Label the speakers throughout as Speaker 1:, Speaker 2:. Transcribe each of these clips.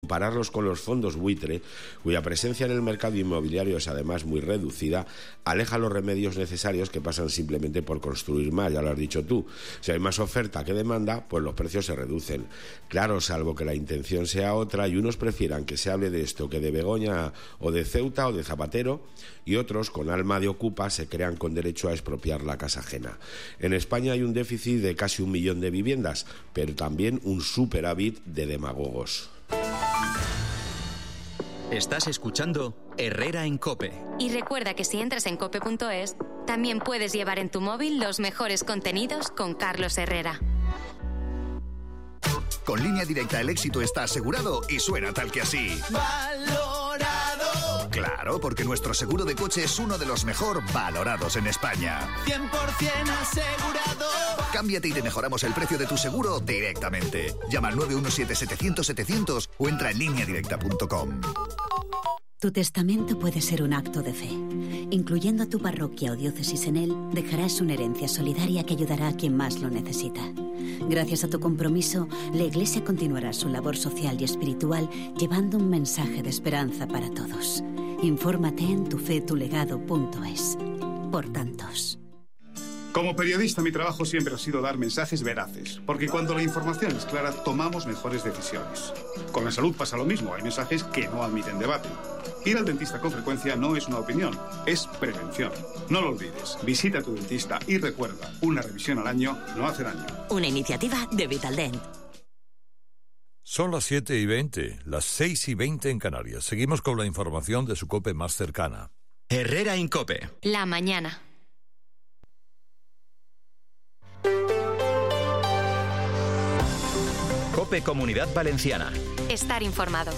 Speaker 1: Compararlos con los fondos buitre, cuya presencia en el mercado inmobiliario es además muy reducida, aleja los remedios necesarios que pasan simplemente por construir más, ya lo has dicho tú. Si hay más oferta que demanda, pues los precios se reducen. Claro, salvo que la intención sea otra y unos prefieran que se hable de esto que de Begoña o de Ceuta o de Zapatero, y otros, con alma de ocupa, se crean con derecho a expropiar la casa ajena. En España hay un déficit de casi 1 millón de viviendas, pero también un superávit de demagogos.
Speaker 2: Estás escuchando Herrera en COPE.
Speaker 3: Y recuerda que si entras en cope.es, también puedes llevar en tu móvil los mejores contenidos con Carlos Herrera.
Speaker 4: Con Línea Directa el éxito está asegurado y suena tal que así. ¡Valorado! Claro, porque nuestro seguro de coche es uno de los mejor valorados en España.
Speaker 5: 100% asegurado.
Speaker 4: Cámbiate y te mejoramos el precio de tu seguro directamente. Llama al 917-700-700 o entra en lineadirecta.com.
Speaker 6: Tu testamento puede ser un acto de fe. Incluyendo a tu parroquia o diócesis en él, dejarás una herencia solidaria que ayudará a quien más lo necesita. Gracias a tu compromiso, la Iglesia continuará su labor social y espiritual llevando un mensaje de esperanza para todos. Infórmate en tufetulegado.es. Por tantos.
Speaker 7: Como periodista, mi trabajo siempre ha sido dar mensajes veraces, porque cuando la información es clara, tomamos mejores decisiones. Con la salud pasa lo mismo, hay mensajes que no admiten debate. Ir al dentista con frecuencia no es una opinión, es prevención. No lo olvides, visita a tu dentista y recuerda, una revisión al año no hace daño.
Speaker 8: Una iniciativa de Vitaldent.
Speaker 9: Son las 7:20, las 6:20 en Canarias. Seguimos con la información de su COPE más cercana.
Speaker 2: Herrera en COPE.
Speaker 3: La mañana.
Speaker 2: COPE Comunidad Valenciana.
Speaker 3: Estar informado.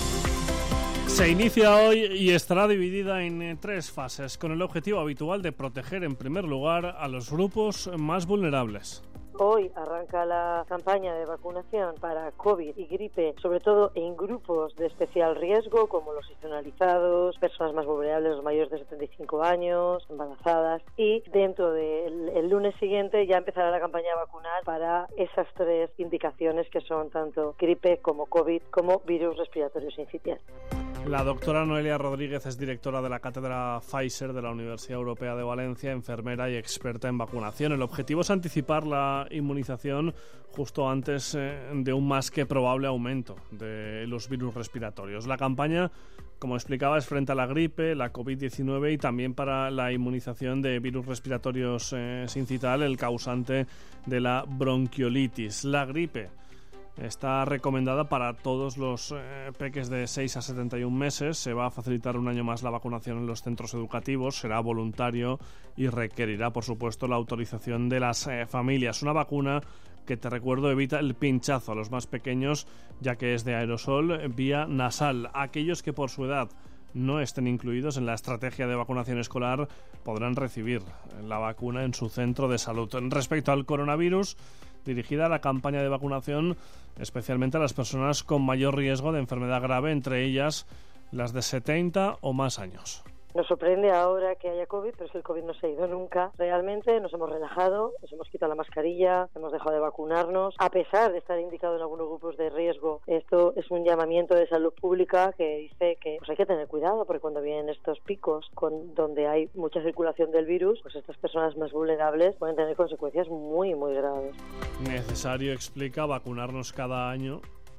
Speaker 10: Se inicia hoy y estará dividida en 3 fases, con el objetivo habitual de proteger en primer lugar a los grupos más vulnerables.
Speaker 11: Hoy arranca la campaña de vacunación para COVID y gripe, sobre todo en grupos de especial riesgo, como los institucionalizados, personas más vulnerables, los mayores de 75 años, embarazadas. Y dentro del lunes siguiente ya empezará la campaña vacunal para esas 3 indicaciones que son tanto gripe como COVID como virus respiratorio sincitial.
Speaker 10: La doctora Noelia Rodríguez es directora de la cátedra Pfizer de la Universidad Europea de Valencia, enfermera y experta en vacunación. El objetivo es anticipar la inmunización justo antes de un más que probable aumento de los virus respiratorios. La campaña, como explicaba, es frente a la gripe, la COVID-19 y también para la inmunización de virus respiratorios sincital, el causante de la bronquiolitis. La gripe está recomendada para todos los peques de 6 a 71 meses. Se va a facilitar un año más la vacunación en los centros educativos. Será voluntario y requerirá, por supuesto, la autorización de las familias. Una vacuna que, te recuerdo, evita el pinchazo a los más pequeños, ya que es de aerosol vía nasal. Aquellos que por su edad no estén incluidos en la estrategia de vacunación escolar podrán recibir la vacuna en su centro de salud. Respecto al coronavirus, dirigida a la campaña de vacunación especialmente a las personas con mayor riesgo de enfermedad grave, entre ellas las de 70 o más años.
Speaker 11: Nos sorprende ahora que haya COVID, pero es que el COVID no se ha ido nunca. Realmente nos hemos relajado, nos hemos quitado la mascarilla, hemos dejado de vacunarnos, a pesar de estar indicado en algunos grupos de riesgo. Esto es un llamamiento de salud pública que dice que hay que tener cuidado, porque cuando vienen estos picos donde hay mucha circulación del virus, pues estas personas más vulnerables pueden tener consecuencias muy, muy graves.
Speaker 10: Necesario, explica, vacunarnos cada año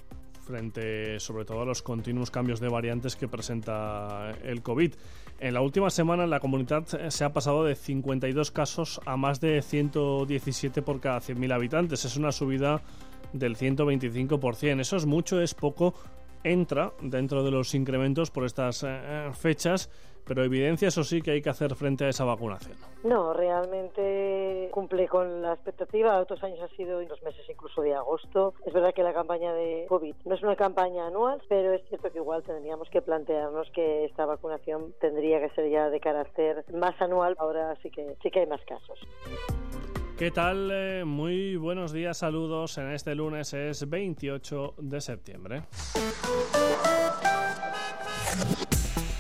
Speaker 10: frente sobre todo a los continuos cambios de variantes que presenta el COVID. En la última semana en la comunidad se ha pasado de 52 casos a más de 117 por cada 100.000 habitantes. Es una subida del 125%. Eso es mucho, es poco. Entra dentro de los incrementos por estas fechas, pero evidencia, eso sí, que hay que hacer frente a esa vacunación.
Speaker 11: No, realmente cumple con la expectativa. Otros años ha sido en los meses incluso de agosto. Es verdad que la campaña de COVID no es una campaña anual, pero es cierto que igual tendríamos que plantearnos que esta vacunación tendría que ser ya de carácter más anual. Ahora sí que hay más casos.
Speaker 10: ¿Qué tal? Muy buenos días, saludos. En este lunes es 28 de septiembre.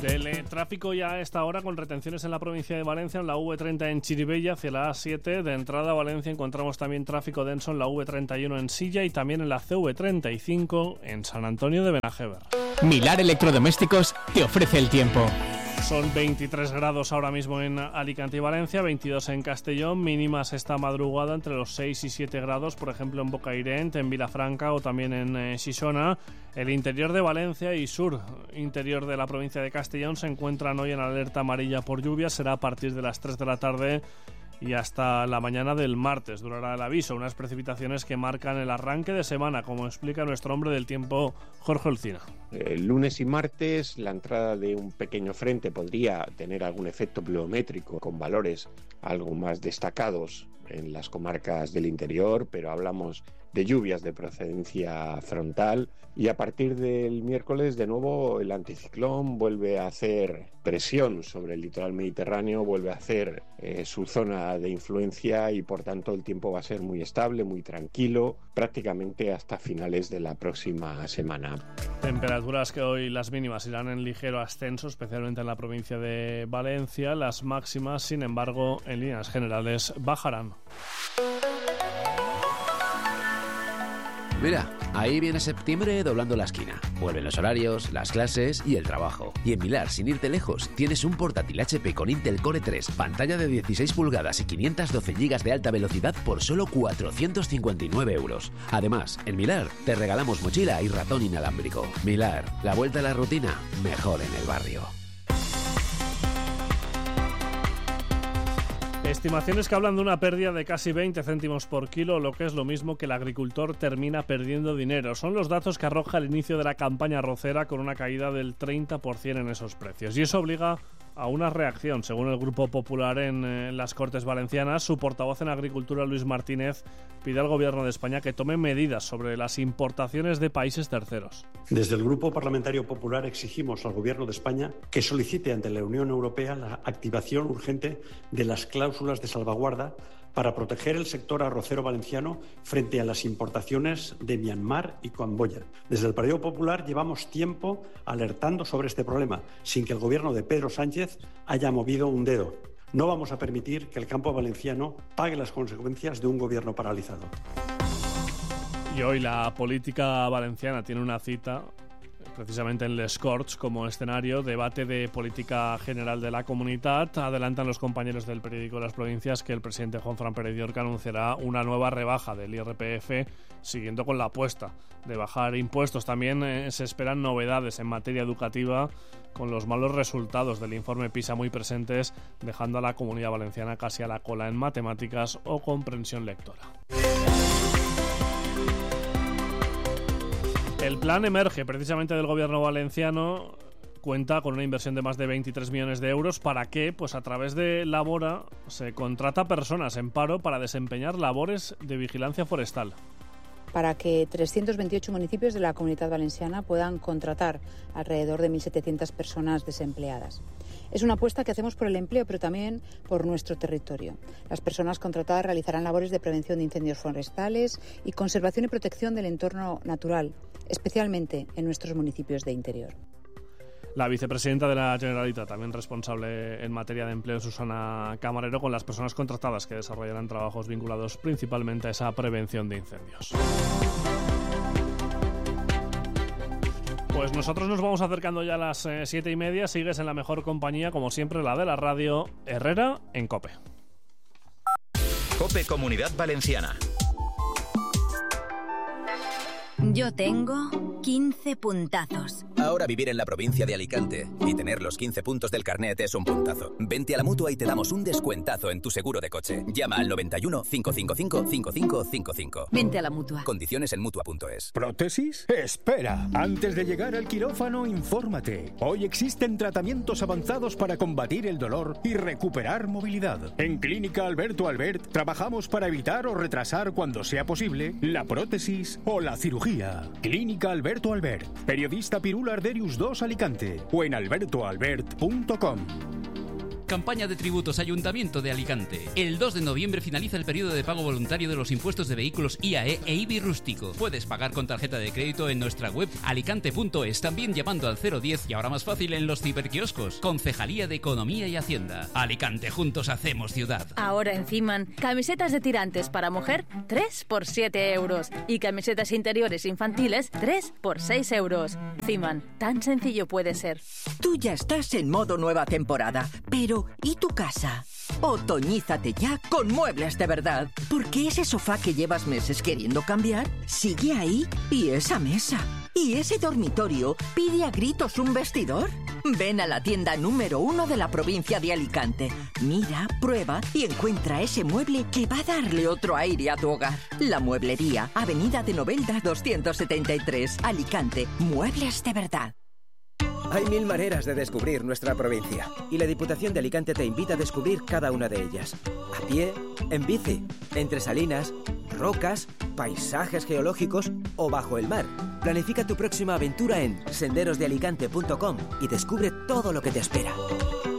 Speaker 10: Del tráfico ya a esta hora, con retenciones en la provincia de Valencia, en la V30 en Chirivella hacia la A7. De entrada a Valencia encontramos también tráfico denso en la V31 en Silla y también en la CV35 en San Antonio de Benajever.
Speaker 12: Milar Electrodomésticos te ofrece el tiempo.
Speaker 10: Son 23 grados ahora mismo en Alicante y Valencia, 22 en Castellón, mínimas esta madrugada entre los 6 y 7 grados, por ejemplo en Bocairent, en Vilafranca o también en Xixona. El interior de Valencia y sur interior de la provincia de Castellón se encuentran hoy en alerta amarilla por lluvia. Será a partir de las 3 de la tarde y hasta la mañana del martes durará el aviso. Unas precipitaciones que marcan el arranque de semana, como explica nuestro hombre del tiempo, Jorge Olcina.
Speaker 13: El lunes y martes la entrada de un pequeño frente podría tener algún efecto pluviométrico con valores algo más destacados en las comarcas del interior, pero hablamos de lluvias de procedencia frontal, y a partir del miércoles de nuevo el anticiclón vuelve a hacer presión sobre el litoral mediterráneo, vuelve a hacer su zona de influencia y por tanto el tiempo va a ser muy estable, muy tranquilo, prácticamente hasta finales de la próxima semana.
Speaker 10: Temperaturas que hoy las mínimas irán en ligero ascenso, especialmente en la provincia de Valencia. Las máximas, sin embargo, en líneas generales bajarán.
Speaker 14: Mira, ahí viene septiembre doblando la esquina. Vuelven los horarios, las clases y el trabajo. Y en Milar, sin irte lejos, tienes un portátil HP con Intel Core 3, pantalla de 16 pulgadas y 512 GB de alta velocidad por solo 459 euros. Además, en Milar te regalamos mochila y ratón inalámbrico. Milar, la vuelta a la rutina, mejor en el barrio.
Speaker 10: Estimaciones que hablan de una pérdida de casi 20 céntimos por kilo, lo que es lo mismo que el agricultor termina perdiendo dinero. Son los datos que arroja el inicio de la campaña arrocera, con una caída del 30% en esos precios. Y eso obliga a una reacción, según el Grupo Popular en las Cortes Valencianas. Su portavoz en Agricultura, Luis Martínez, pide al Gobierno de España que tome medidas sobre las importaciones de países terceros.
Speaker 15: Desde el Grupo Parlamentario Popular exigimos al Gobierno de España que solicite ante la Unión Europea la activación urgente de las cláusulas de salvaguarda para proteger el sector arrocero valenciano frente a las importaciones de Myanmar y Camboya. Desde el Partido Popular llevamos tiempo alertando sobre este problema, sin que el Gobierno de Pedro Sánchez haya movido un dedo. No vamos a permitir que el campo valenciano pague las consecuencias de un gobierno paralizado.
Speaker 10: Y hoy la política valenciana tiene una cita precisamente en Les Corts como escenario, debate de política general de la comunidad. Adelantan los compañeros del periódico Las Provincias que el presidente Juanfran Pérez Llorca anunciará una nueva rebaja del IRPF, siguiendo con la apuesta de bajar impuestos. También se esperan novedades en materia educativa, con los malos resultados del informe PISA muy presentes, dejando a la comunidad valenciana casi a la cola en matemáticas o comprensión lectora. El plan Emerge, precisamente del gobierno valenciano, cuenta con una inversión de más de 23 millones de euros. ¿Para qué? Pues a través de Labora se contrata personas en paro para desempeñar labores de vigilancia forestal.
Speaker 16: Para que 328 municipios de la Comunidad Valenciana puedan contratar alrededor de 1.700 personas desempleadas. Es una apuesta que hacemos por el empleo, pero también por nuestro territorio. Las personas contratadas realizarán labores de prevención de incendios forestales y conservación y protección del entorno natural, especialmente en nuestros municipios de interior.
Speaker 10: La vicepresidenta de la Generalitat, también responsable en materia de empleo, Susana Camarero, con las personas contratadas que desarrollarán trabajos vinculados principalmente a esa prevención de incendios. Pues nosotros nos vamos acercando ya a las 7:30. Sigues en la mejor compañía, como siempre, la de la radio, Herrera en COPE.
Speaker 2: COPE Comunidad Valenciana.
Speaker 8: Yo tengo 15 puntazos.
Speaker 17: Ahora vivir en la provincia de Alicante y tener los 15 puntos del carnet es un puntazo. Vente a la Mutua y te damos un descuentazo en tu seguro de coche. Llama al 91 555 5555.
Speaker 8: Vente a la Mutua.
Speaker 17: Condiciones en Mutua.es.
Speaker 18: ¿Prótesis? Espera. Antes de llegar al quirófano, infórmate. Hoy existen tratamientos avanzados para combatir el dolor y recuperar movilidad. En Clínica Alberto Albert trabajamos para evitar o retrasar, cuando sea posible, la prótesis o la cirugía. Clínica Alberto Albert. Periodista Pirula Arderius 2 Alicante o en albertoalbert.com.
Speaker 19: Campaña de tributos Ayuntamiento de Alicante. El 2 de noviembre finaliza el periodo de pago voluntario de los impuestos de vehículos IAE e IBI rústico. Puedes pagar con tarjeta de crédito en nuestra web alicante.es, también llamando al 010 y ahora más fácil en los ciberquioscos. Concejalía de Economía y Hacienda. Alicante, juntos hacemos ciudad.
Speaker 20: Ahora en Ciman, camisetas de tirantes para mujer, 3 por 7 euros. Y camisetas interiores infantiles, 3 por 6 euros. Ciman, tan sencillo puede ser.
Speaker 21: Tú ya estás en modo nueva temporada, pero ¿y tu casa? Otoñízate ya con Muebles de Verdad, porque ese sofá que llevas meses queriendo cambiar sigue ahí, y esa mesa, y ese dormitorio pide a gritos un vestidor. Ven a la tienda número 1 de la provincia de Alicante. Mira, prueba y encuentra ese mueble que va a darle otro aire a tu hogar. La Mueblería, Avenida de Novelda 273, Alicante. Muebles de Verdad.
Speaker 22: Hay 1000 maneras de descubrir nuestra provincia y la Diputación de Alicante te invita a descubrir cada una de ellas. A pie, en bici, entre salinas, rocas, paisajes geológicos o bajo el mar. Planifica tu próxima aventura en senderosdealicante.com y descubre todo lo que te espera.